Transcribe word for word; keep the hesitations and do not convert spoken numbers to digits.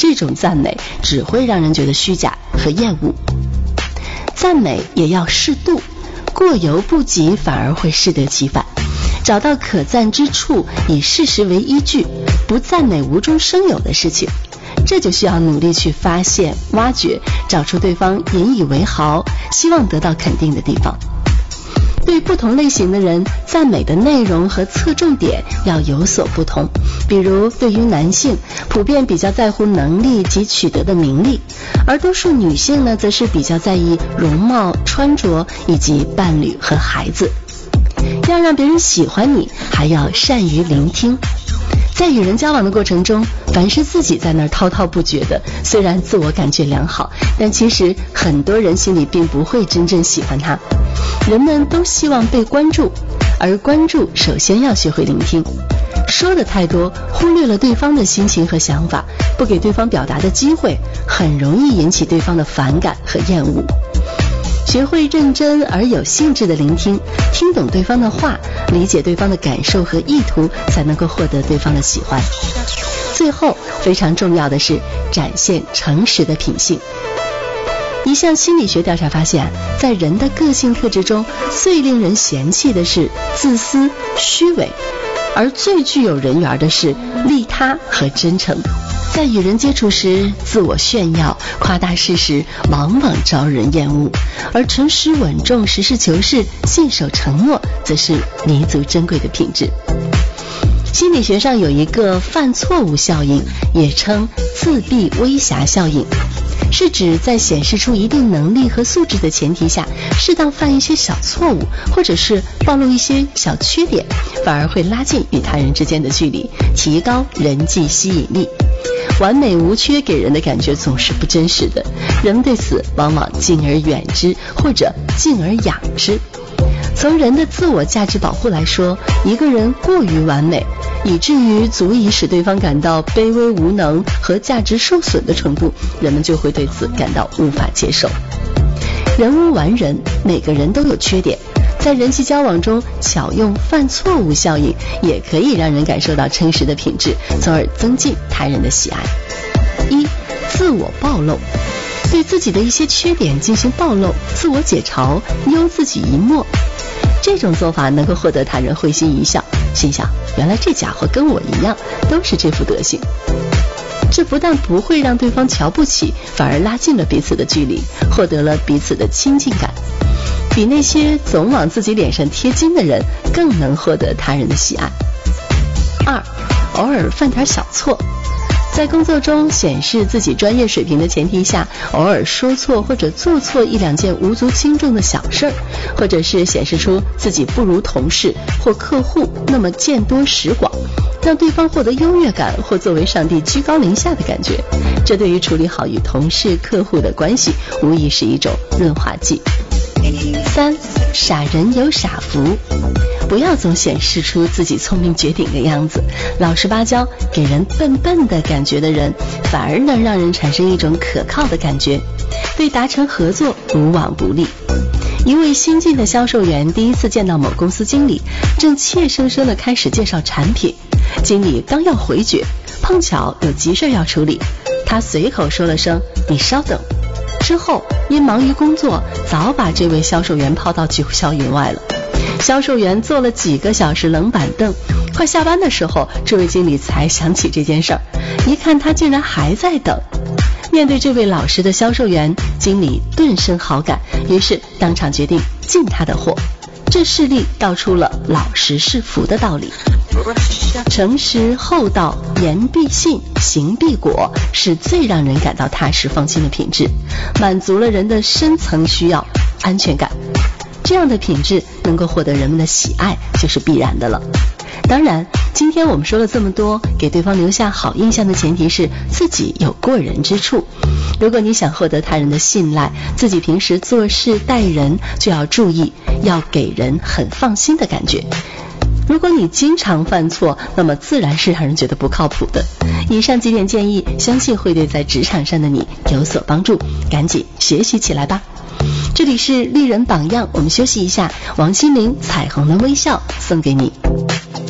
这种赞美只会让人觉得虚假和厌恶。赞美也要适度，过犹不及反而会适得其反。找到可赞之处，以事实为依据，不赞美无中生有的事情。这就需要努力去发现、挖掘，找出对方引以为豪、希望得到肯定的地方。对不同类型的人，赞美的内容和侧重点要有所不同。比如对于男性，普遍比较在乎能力及取得的名利，而多数女性呢，则是比较在意容貌、穿着以及伴侣和孩子。要让别人喜欢你，还要善于聆听。在与人交往的过程中，凡是自己在那儿滔滔不绝的，虽然自我感觉良好，但其实很多人心里并不会真正喜欢他。人们都希望被关注，而关注首先要学会聆听。说的太多，忽略了对方的心情和想法，不给对方表达的机会，很容易引起对方的反感和厌恶。学会认真而有兴致的聆听，听懂对方的话，理解对方的感受和意图，才能够获得对方的喜欢。最后，非常重要的是展现诚实的品性。一项心理学调查发现，在人的个性特质中，最令人嫌弃的是自私、虚伪，而最具有人缘的是利他和真诚。在与人接触时，自我炫耀、夸大事实，往往招人厌恶；而诚实稳重、实事求是、信守承诺，则是弥足珍贵的品质。心理学上有一个犯错误效应，也称自闭微狭效应，是指在显示出一定能力和素质的前提下，适当犯一些小错误，或者是暴露一些小缺点，反而会拉近与他人之间的距离，提高人际吸引力。完美无缺给人的感觉总是不真实的，人们对此往往敬而远之，或者敬而仰之。从人的自我价值保护来说，一个人过于完美，以至于足以使对方感到卑微无能和价值受损的程度，人们就会对此感到无法接受。人无完人，每个人都有缺点，在人际交往中巧用犯错误效应，也可以让人感受到诚实的品质，从而增进他人的喜爱。一、自我暴露。对自己的一些缺点进行暴露，自我解嘲，悠自己一默，这种做法能够获得他人会心一笑，心想原来这家伙跟我一样，都是这副德行。这不但不会让对方瞧不起，反而拉近了彼此的距离，获得了彼此的亲近感，比那些总往自己脸上贴金的人更能获得他人的喜爱。二、偶尔犯点小错。在工作中显示自己专业水平的前提下，偶尔说错或者做错一两件无足轻重的小事儿，或者是显示出自己不如同事或客户那么见多识广，让对方获得优越感或作为上帝居高临下的感觉，这对于处理好与同事客户的关系无疑是一种润滑剂。三、傻人有傻福。不要总显示出自己聪明绝顶的样子，老实巴交给人笨笨的感觉的人，反而能让人产生一种可靠的感觉，对达成合作无往不利。一位新进的销售员第一次见到某公司经理，正怯生生地开始介绍产品，经理刚要回绝，碰巧有急事要处理，他随口说了声你稍等，之后因忙于工作，早把这位销售员抛到九霄云外了。销售员坐了几个小时冷板凳，快下班的时候，这位经理才想起这件事儿，一看他竟然还在等。面对这位老实的销售员，经理顿生好感，于是当场决定进他的货。这事例道出了老实是福的道理。诚实厚道，言必信，行必果，是最让人感到踏实放心的品质，满足了人的深层需要，安全感。这样的品质能够获得人们的喜爱，就是必然的了。当然，今天我们说了这么多，给对方留下好印象的前提是自己有过人之处。如果你想获得他人的信赖，自己平时做事待人就要注意，要给人很放心的感觉。如果你经常犯错，那么自然是让人觉得不靠谱的。以上几点建议，相信会对在职场上的你有所帮助，赶紧学习起来吧。这里是丽人榜样，我们休息一下，王心凌彩虹的微笑送给你。